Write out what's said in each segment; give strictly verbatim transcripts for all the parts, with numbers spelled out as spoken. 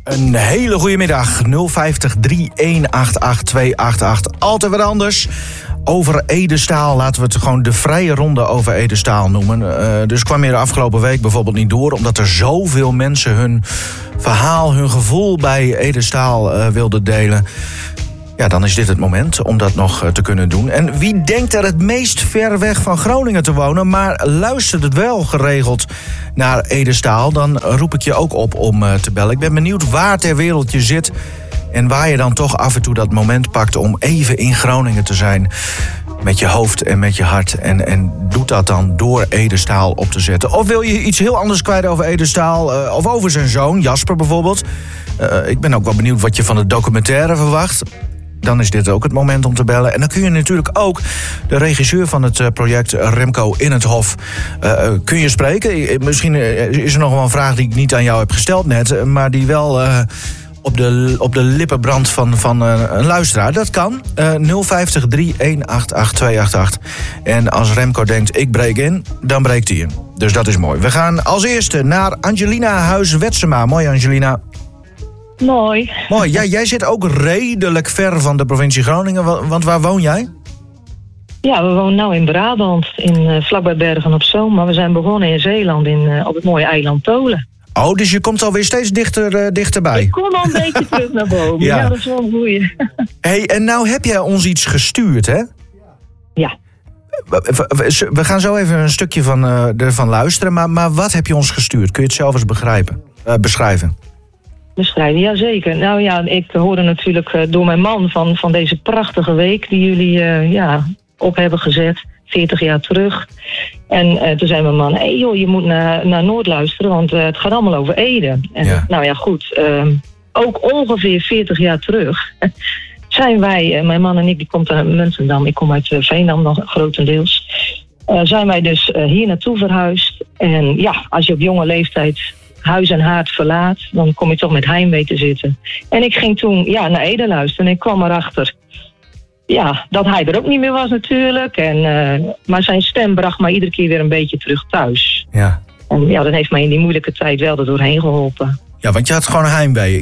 Een hele goede middag. nul vijftig, drie een acht acht, twee acht acht. Altijd wat anders. Over Edestaal, laten we het gewoon de vrije ronde over Edestaal noemen. Uh, dus kwam je de afgelopen week bijvoorbeeld niet door, omdat er zoveel mensen hun verhaal, hun gevoel bij Edestaal uh, wilden delen. Ja, dan is dit het moment om dat nog uh, te kunnen doen. En wie denkt er het meest ver weg van Groningen te wonen, maar luistert het wel geregeld naar Edestaal, dan roep ik je ook op om uh, te bellen. Ik ben benieuwd waar ter wereld je zit en waar je dan toch af en toe dat moment pakt om even in Groningen te zijn. Met je hoofd en met je hart. En, en doet dat dan door Edestaal op te zetten. Of wil je iets heel anders kwijt over Edestaal? Uh, of over zijn zoon, Jasper bijvoorbeeld. Uh, ik ben ook wel benieuwd wat je van de documentaire verwacht. Dan is dit ook het moment om te bellen. En dan kun je natuurlijk ook de regisseur van het project, Remco in het Hof, Uh, kun je spreken. Misschien is er nog wel een vraag die ik niet aan jou heb gesteld net, maar die wel Uh, Op de, op de lippen brandt van, van uh, een luisteraar. Dat kan. Uh, nul vijftig, drie een acht acht, twee acht acht. En als Remco denkt, ik breek in, dan breekt hij in. Dus dat is mooi. We gaan als eerste naar Angelina Huis-Wetsema. Mooi, Angelina. Mooi. Mooi. Ja, jij zit ook redelijk ver van de provincie Groningen. Want waar woon jij? Ja, we wonen nu in Brabant, in, uh, vlakbij Bergen op Zoom. Maar we zijn begonnen in Zeeland, in, uh, op het mooie eiland Tolen. Oh, dus je komt alweer steeds dichter, uh, dichterbij. Ik kom al een beetje terug naar boven. Ja. ja, dat is wel een goeie. Hey, en nou heb jij ons iets gestuurd, hè? Ja. We, we gaan zo even een stukje van, uh, ervan luisteren. Maar, maar wat heb je ons gestuurd? Kun je het zelf eens begrijpen, uh, beschrijven? Beschrijven, ja zeker. Nou ja, ik hoorde natuurlijk uh, door mijn man van, van deze prachtige week die jullie uh, ja, op hebben gezet. veertig jaar terug. En uh, toen zei mijn man, hé hey joh, je moet naar, naar Noord luisteren, want uh, het gaat allemaal over Ede. En ja. nou ja, goed. Uh, ook ongeveer veertig jaar terug zijn wij, uh, mijn man en ik, die komt uit Muntendam, ik kom uit uh, Veendam nog grotendeels. Uh, zijn wij dus uh, hier naartoe verhuisd. En ja, als je op jonge leeftijd huis en haard verlaat, dan kom je toch met heimwee te zitten. En ik ging toen ja, naar Ede luisteren en ik kwam erachter ja, dat hij er ook niet meer was natuurlijk. En, uh, maar zijn stem bracht mij iedere keer weer een beetje terug thuis. Ja. En ja, dat heeft mij in die moeilijke tijd wel er doorheen geholpen. Ja, want je had gewoon heimwee.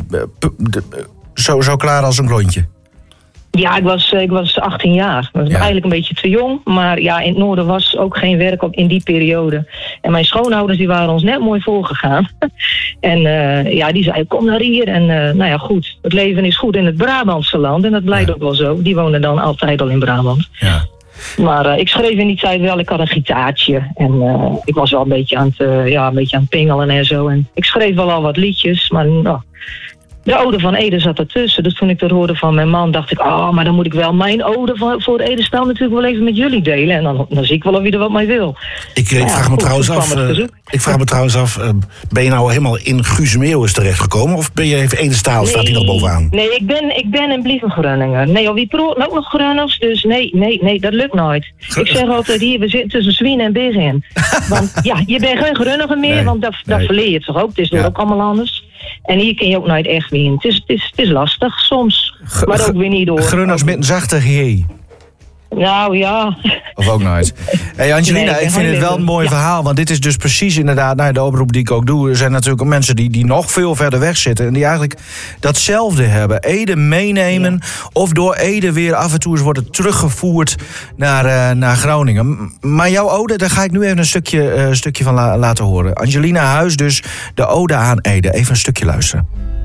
Zo, zo klaar als een klontje. Ja, ik was, ik was achttien jaar. Ik was ja. eigenlijk een beetje te jong. Maar ja, in het noorden was ook geen werk op in die periode. En mijn schoonouders die waren ons net mooi voorgegaan. En uh, ja, die zeiden, kom naar hier. En uh, nou ja, goed. Het leven is goed in het Brabantse land. En dat blijkt ja. ook wel zo. Die wonen dan altijd al in Brabant. Ja. Maar uh, ik schreef in die tijd wel, ik had een gitaartje. En uh, ik was wel een beetje aan het, uh, ja, een beetje aan het pingelen en zo. En ik schreef wel al wat liedjes, maar nou, de ode van Ede zat ertussen. Dus toen ik dat hoorde van mijn man, dacht ik, oh, maar dan moet ik wel mijn ode van, voor Edestaal natuurlijk wel even met jullie delen. En dan, dan zie ik wel of wie er wat mij wil. Ik, ik, ja, vraag, me goed, trouwens af, uh, ik vraag me trouwens af, uh, ben je nou helemaal in Guus Meeuwis terechtgekomen? Of ben je even Edestaal, nee, staat hij nog bovenaan? Nee, ik ben, ik ben een blieve Groninger. Nee, wie probeert ook nog Gronings, dus nee, nee, nee, dat lukt nooit. Ik zeg altijd, hier, we zitten tussen Zwien en Big in. Want ja, je bent geen Groninger meer, nee, want dat, dat nee. verleer je toch ook. Het is ja. ook allemaal anders. En hier kun je ook nooit echt winnen. Het is, het is, het is lastig soms, G- maar ook weer niet door. Gronings met een zachte G. Nou ja. Of ook nooit. Hey Angelina, nee, ik vind het wel een mooi ja. verhaal. Want dit is dus precies inderdaad, nou, de oproep die ik ook doe. Er zijn natuurlijk ook mensen die, die nog veel verder weg zitten. En die eigenlijk datzelfde hebben. Ede meenemen. Ja. Of door Ede weer af en toe eens worden teruggevoerd naar, uh, naar Groningen. Maar jouw ode, daar ga ik nu even een stukje, uh, stukje van la- laten horen. Angelina Huis dus, de ode aan Ede. Even een stukje luisteren.